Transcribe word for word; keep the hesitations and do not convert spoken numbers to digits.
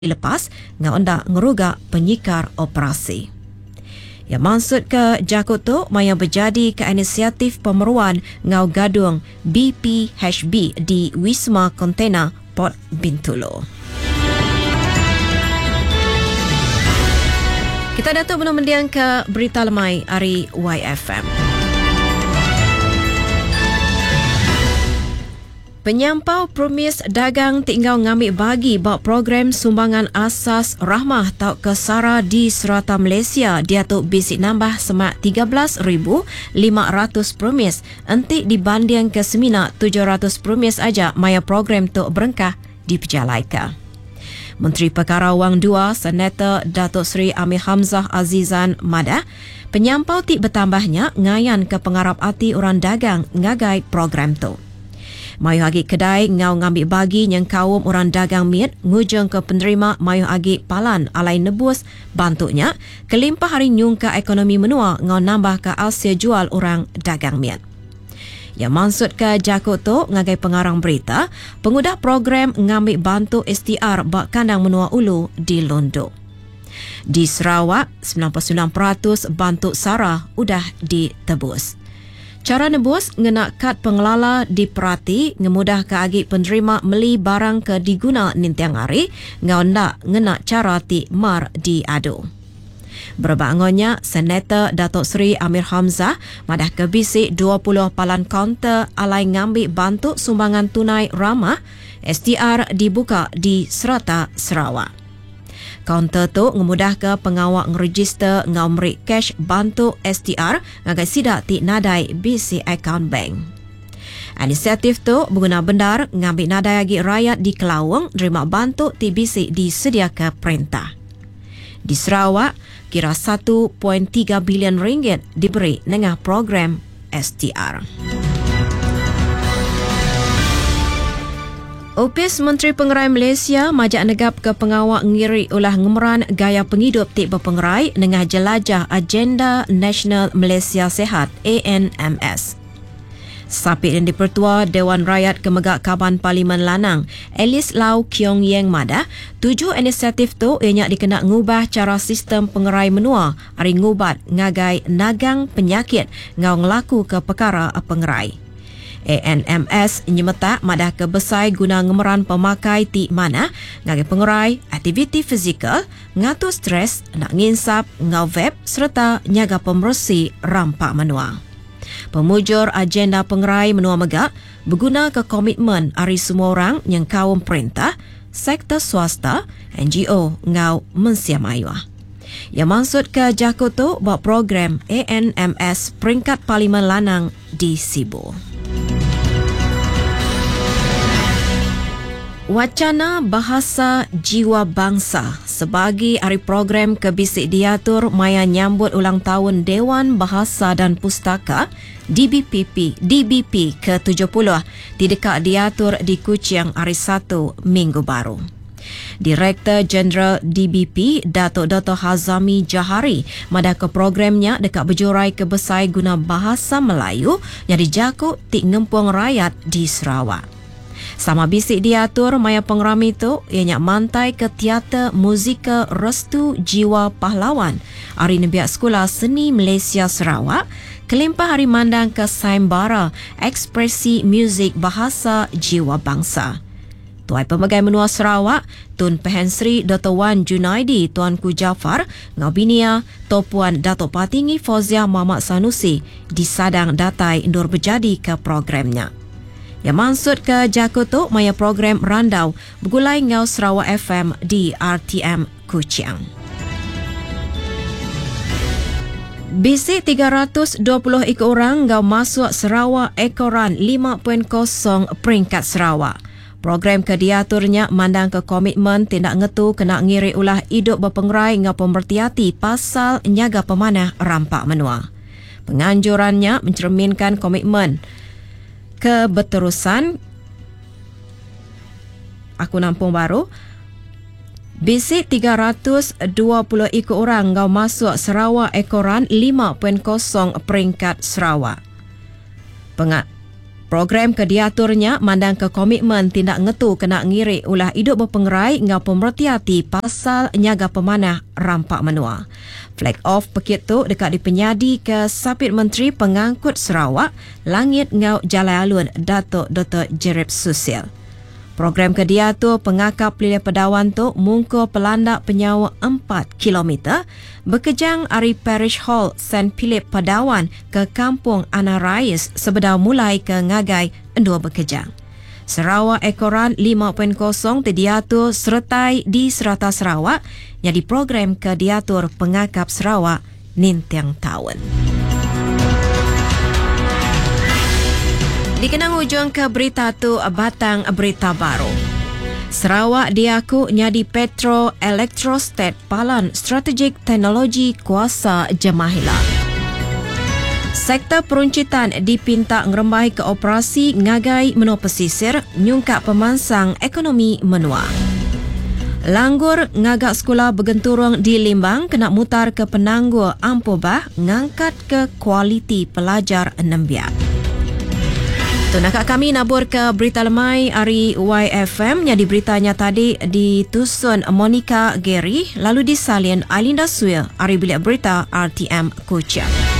lepas ngau anda ngerugak penyikar operasi. Yang maksud ke jakut tu maya berjadi ke inisiatif pemeruan ngau gadung B P H B di Wisma Kontena Port Bintulu. Kita datuk menundian ke berita lemai hari Y F M. Penyampau Permis Dagang tinggal ngambil bagi bak program sumbangan asas rahmah tau kesara di serata Malaysia diatuk bisik nambah semak tiga belas ribu lima ratus permis entik dibanding ke semina tujuh ratus permis aja maya program tu berengkah diperjalaika. Menteri Perkara Wang dua Senator Datuk Seri Amir Hamzah Azizan Madah penyampau tik bertambahnya ngayan ke pengarap hati orang dagang ngagai program tu. Mayu agi kedai ngau ngambil bagi yang kaum orang dagang miat ngujung ke penerima mayu agi palan alai nebus bantuknya kelimpah hari nyung ke ekonomi menua ngau nambah ke alsia jual orang dagang miat. Yang maksud ke jakut tu ngagai pengarang berita pengudah program ngambil bantu S T R bak kandang menua ulu di Londo. Di Sarawak sembilan puluh sembilan peratus bantuk sara udah ditebus. Cara nebus ngena kad pengelala diperhati ngemudah ke agi penerima meli barang ke diguna nintiang hari ngau ndak ngena cara ti mar diadu. Berbangunnya Senator Datuk Seri Amir Hamzah madah ke bisik dua puluh palan kaunter alai ngambil bantu sumbangan tunai ramah S T R dibuka di serata Sarawak. Kaunter tu ngemudah ke pengawak ngeregister ngau merik cash bantu S T R ngagai sidak ti nadai B C account bank. Inisiatif tu berguna benar ngambil nadai agi rakyat di Kelawang nerima bantu ti B C disediakan perintah. Di Sarawak, kira satu perpuluhan tiga bilion ringgit diberi dengan program S T R. Opis Menteri Pengerai Malaysia majak negap ke pengawak ngiri ulah ngemeran gaya penghidup tik berpengerai dengan jelajah Agenda Nasional Malaysia Sehat A N M S. Sapit yang dipertua Dewan Rakyat Kemegak Kaban Parlimen Lanang Alice Lau Kiong Yeng Madah tujuh inisiatif tu ianya dikena ngubah cara sistem pengerai menua ari ngubat ngagai nagang penyakit ngau ngelaku ke perkara pengerai. A N M S nyemetak madah kebesai guna ngemeran pemakai ti mana ngagai pengerai aktiviti fizikal ngatur stres nak nginsap ngau vape serta nyaga pembersih rampak menua. Pemujur agenda pengerai menua megak berguna ke komitmen ari semua orang yang kaum perintah, sektor swasta, N G O ngau mensiam ayuah. Yang maksud ke jakut tu buat program A N M S peringkat Parlimen Lanang di Sibu. Wacana Bahasa Jiwa Bangsa sebagai hari program kebisik diatur maya nyambut ulang tahun Dewan Bahasa dan Pustaka D B P P D B P ke tujuh puluh tidak diatur di Kuching hari Sabtu minggu baru. Direktur Jeneral D B P Datuk Doktor Hazami Jahari madah ke programnya dekat berjurai kebesai guna bahasa Melayu yang dijakut tik ngempung rakyat di Sarawak. Sama bisik diatur maya pengerami tu ianya mantai ke teater muzika Restu Jiwa Pahlawan hari nebiak Sekolah Seni Malaysia Sarawak kelimpah hari mandang ke Saimbara Ekspresi Muzik Bahasa Jiwa Bangsa. Tuai Pemegai Menua Sarawak Tun Pehensri Doktor Wan Junaidi Tuanku Jafar Ngabinia Topuan Datuk Patinggi Fauzia Muhammad Sanusi disadang datai indur berjadi ke programnya. Yang maksud ke jakut tu maya program randau bergulai ngau Sarawak F M di R T M Kuching. Bisik tiga ratus dua puluh ekor orang ngau masuk Sarawak ekoran lima titik kosong peringkat Sarawak. Program ke diaturnya mandang ke komitmen tindak ngetu kena ngiri ulah hidup berpengerai ngau pembertiati pasal nyaga pemanah rampak menua. Penganjurannya mencerminkan komitmen keberterusan aku nampung baru bisik tiga ratus dua puluh ekor orang ngau masuk Sarawak ekoran lima titik kosong peringkat Sarawak. Pengat Program kediaturnya mandang ke komitmen tindak ngetu kena ngirik ulah hidup berpengerai ngau pemerhatiati pasal nyaga pemanah rampak menua. Flag off pekit tu dekat dipenyadi ke Sapit Menteri Pengangkut Sarawak, Langit ngau Jalai Alun Datuk Doktor Jerib Susil. Program kediatur pengakap Pelilih Pedawan tu mungko pelandak penyawa empat kilometer berkejang dari Parish Hall Saint Philip Pedawan ke Kampung Anarais sebedau mulai ke Ngagai dua berkejang. Sarawak Ekoran lima titik kosong terdiatur sertai di Serata Sarawak jadi program kediatur pengakap Sarawak nintiang tahun. Dikenang ujung ke berita tu batang berita baru. Sarawak diaku nyadi Petro Elektrostat Palan Strategik Teknologi Kuasa Jemahila. Sektor peruncitan dipinta ngerembai ke operasi ngagai menua pesisir nyungkak pemansang ekonomi menua. Langgur ngagak sekolah bergenturung di Limbang kena mutar ke Penanggur Ampobah ngangkat ke kualiti pelajar Nembiak. Tu nakak kami nabur ke berita lemai hari Y F M. Jadi beritanya tadi ditusun Monica Gary lalu disalin Ailinda Suil hari bilik berita R T M Kuching.